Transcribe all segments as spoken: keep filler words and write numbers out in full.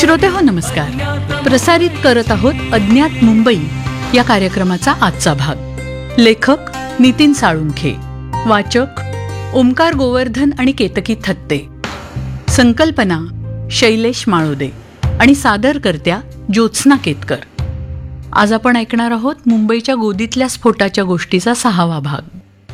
श्रोते हो नमस्कार. प्रसारित करत आहोत अज्ञात मुंबई या कार्यक्रमाचा आजचा भाग. लेखक नितीन साळुंखे, वाचक ओमकार गोवर्धन आणि केतकी थत्ते, संकल्पना शैलेश माळोदे आणि सादरकर्त्या ज्योत्स्ना केतकर. आज आपण ऐकणार आहोत मुंबईच्या गोदीतल्या स्फोटाच्या गोष्टीचा सहावा भाग.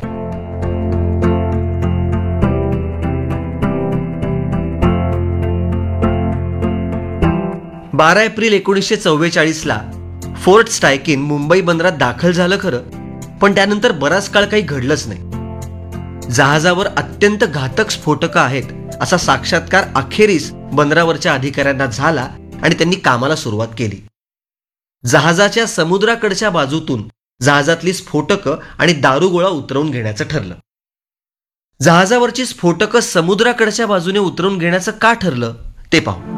बारा एप्रिल एकोणीसशे चव्वेचाळीसला फोर्ट स्टायकिन मुंबई बंदरात दाखल झालं खरं, पण त्यानंतर बराच काळ काही घडलंच नाही. जहाजावर अत्यंत घातक स्फोटकं आहेत असा साक्षात्कार अखेरीस बंदरावरच्या अधिकाऱ्यांना झाला आणि त्यांनी कामाला सुरुवात केली. जहाजाच्या समुद्राकडच्या बाजूतून जहाजातली स्फोटकं आणि दारुगोळा उतरवून घेण्याचं ठरलं. जहाजावरची स्फोटकं समुद्राकडच्या बाजूने उतरवून घेण्याचं का ठरलं ते पाहू.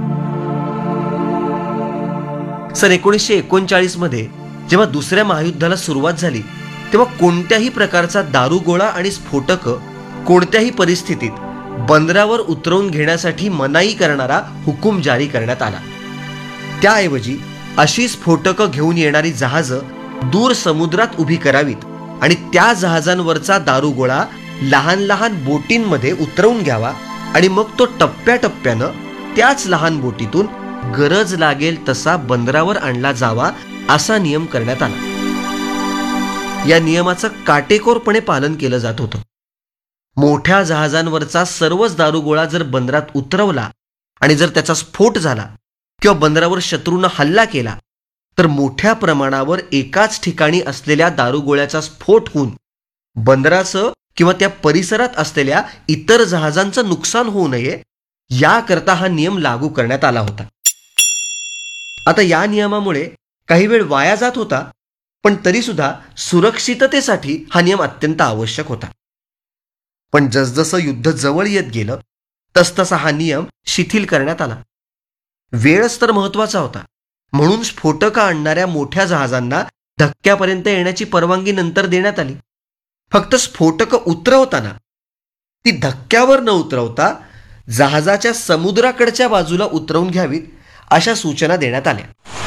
सन एकोणीसशे एकोणचाळीस मध्ये जेव्हा दुसऱ्या महायुद्धाला सुरुवात झाली तेव्हा कोणत्याही प्रकारचा दारुगोळा आणि स्फोटकं कोणत्याही परिस्थितीत बंदरावर उतरवून घेण्यासाठी मनाई करणारा हुकूम जारी करण्यात आला. त्याऐवजी अशी स्फोटकं घेऊन येणारी जहाजं दूर समुद्रात उभी करावीत आणि त्या जहाजांवरचा दारुगोळा लहान लहान बोटींमध्ये उतरवून घ्यावा आणि मग तो टप्प्याटप्प्यानं त्याच लहान बोटीतून गरज लागेल तसा बंदरावर आणला जावा असा नियम करण्यात आला. या नियमाचं काटेकोरपणे पालन केलं जात होतं. मोठ्या जहाजांवरचा सर्वच दारुगोळा जर बंदरात उतरवला आणि जर त्याचा स्फोट झाला किंवा बंदरावर शत्रूनं हल्ला केला तर मोठ्या प्रमाणावर एकाच ठिकाणी असलेल्या दारुगोळ्याचा स्फोट होऊन बंदराचं किंवा त्या परिसरात असलेल्या इतर जहाजांचं नुकसान होऊ नये याकरता हा नियम लागू करण्यात आला होता. आता या नियमामुळे काही वेळ वाया जात होता, पण तरी सुद्धा सुरक्षिततेसाठी हा नियम अत्यंत आवश्यक होता. पण जसजसं युद्ध जवळ येत गेलं तसतसा हा नियम शिथिल करण्यात आला. वेळच तर महत्वाचा होता, म्हणून स्फोटकं आणणाऱ्या मोठ्या जहाजांना धक्क्यापर्यंत येण्याची परवानगी नंतर देण्यात आली. फक्त स्फोटकं उतरवताना ती धक्क्यावर न उतरवता जहाजाच्या समुद्राकडच्या बाजूला उतरवून घ्यावीत अशा सूचना देण्यात आल्या.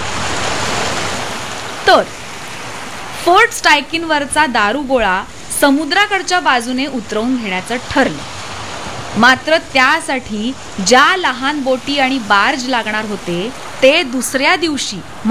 तर फोर्ट स्टायकिनवरचा दारुगोळा समुद्राकडच्या बाजूने उतरवून घेण्याचं ठरलं. मात्र त्यासाठी ज्या लहान बोटी आणि बार्ज लागणार होते ते दुसऱ्या दिवशी